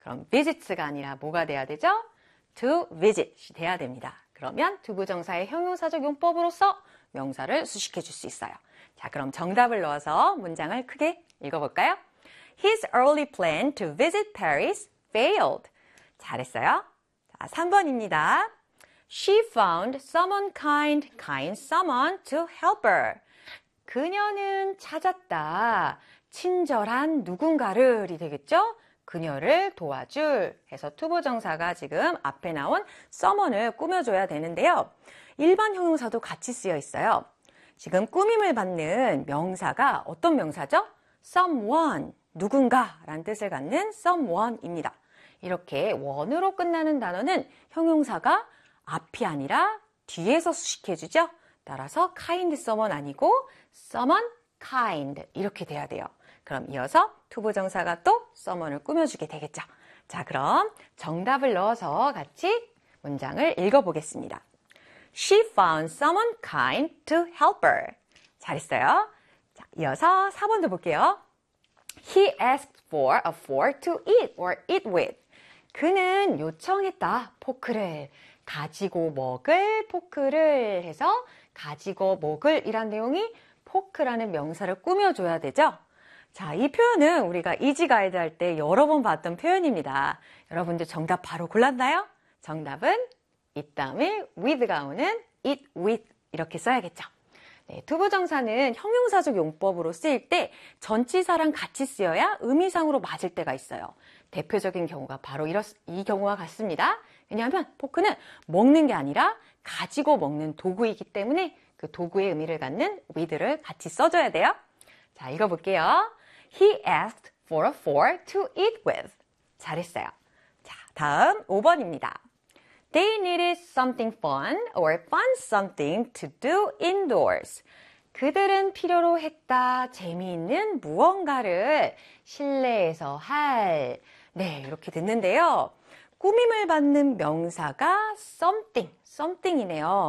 그럼 visits가 아니라 뭐가 돼야 되죠? to visit이 돼야 됩니다. 그러면 투부정사의 형용사적 용법으로서 명사를 수식해 줄 수 있어요. 자, 그럼 정답을 넣어서 문장을 크게 읽어볼까요? His early plan to visit Paris failed. 잘했어요. 자, 3번입니다. She found someone kind someone to help her. 그녀는 찾았다. 친절한 누군가를이 되겠죠? 그녀를 도와줄 해서 투부정사가 지금 앞에 나온 someone을 꾸며줘야 되는데요. 일반 형용사도 같이 쓰여 있어요. 지금 꾸밈을 받는 명사가 어떤 명사죠? someone, 누군가라는 뜻을 갖는 someone입니다. 이렇게 원으로 끝나는 단어는 형용사가 앞이 아니라 뒤에서 수식해주죠. 따라서 kind someone 아니고 someone kind 이렇게 돼야 돼요. 그럼 이어서 투부정사가 또 someone을 꾸며주게 되겠죠. 자, 그럼 정답을 넣어서 같이 문장을 읽어보겠습니다. She found someone kind to help her. 잘했어요. 자, 이어서 4번도 볼게요. He asked for a fork to eat or eat with. 그는 요청했다. 포크를. 가지고 먹을 포크를 해서 가지고 먹을 이란 내용이 포크라는 명사를 꾸며줘야 되죠. 자, 이 표현은 우리가 이지 가이드 할 때 여러 번 봤던 표현입니다. 여러분들 정답 바로 골랐나요? 정답은 it 다음에 with가 오는 eat with 이렇게 써야겠죠. 네, 투부정사는 형용사적 용법으로 쓰일 때 전치사랑 같이 쓰여야 의미상으로 맞을 때가 있어요. 대표적인 경우가 바로 이 경우와 같습니다. 왜냐하면 포크는 먹는 게 아니라 가지고 먹는 도구이기 때문에 그 도구의 의미를 갖는 with를 같이 써줘야 돼요. 자, 읽어볼게요. He asked for a fork to eat with. 잘했어요. 자, 다음 5번입니다. They needed something fun or find something to do indoors. 그들은 필요로 했다. 재미있는 무언가를 실내에서 할. 네, 이렇게 됐는데요. 꾸밈을 받는 명사가 something이네요.